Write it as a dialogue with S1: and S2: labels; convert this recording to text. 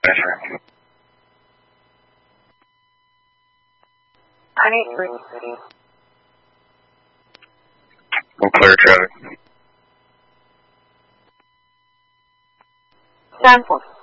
S1: dispatcher.
S2: I need Green City.
S1: We'll clear traffic.
S2: Stanford.